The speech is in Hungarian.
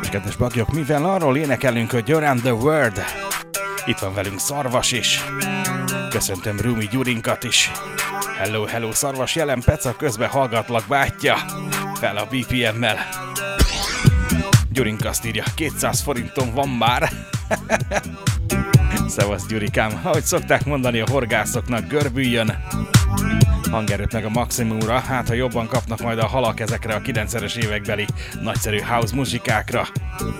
Kedves bagyok, mivel arról énekelünk, hogy Around the World, itt van velünk Szarvas is. Köszöntöm Rumi Gyurinkat is. Hello, hello, Szarvas, jelen Peca, közben hallgatlak, bátyja. Fel a BPM-mel. Gyurinka azt írja, 200 forinton van már. Szevasz, Gyurikám. Ahogy szokták mondani a horgászoknak, görbüljön. Hangerőt meg a maximumra, hát ha jobban kapnak majd a halak ezekre a 90-es évekbeli nagyszerű house muzsikákra.